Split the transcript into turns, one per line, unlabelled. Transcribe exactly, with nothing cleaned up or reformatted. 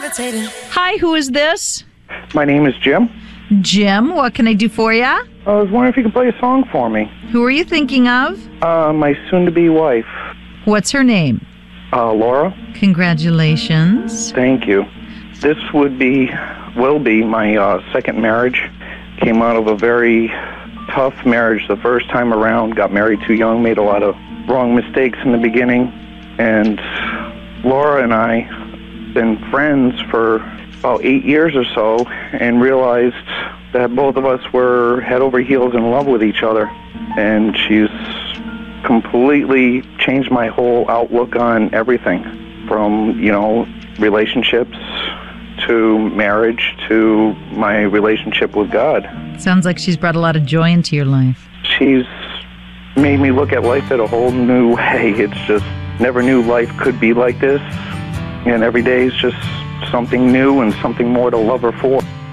levitating.
Hi, who is this?
My name is Jim.
Jim, what can I do for you?
I was wondering if you could play a song for me.
Who are you thinking of?
Uh, my soon-to-be wife,
What's her name?
uh, Laura.
Congratulations.
Thank you. This would be, will be my uh, second marriage. Came out of a very tough marriage the first time around. Got married too young, made a lot of wrong mistakes in the beginning. And Laura and I been friends for about eight years or so and realized that both of us were head over heels in love with each other. And she's completely changed my whole outlook on everything, from, you know, relationships to marriage to my relationship with God.
Sounds like she's brought a lot of joy into your life.
She's made me look at life in a whole new way. It's just, never knew life could be like this. And every day is just something new and something more to love her for.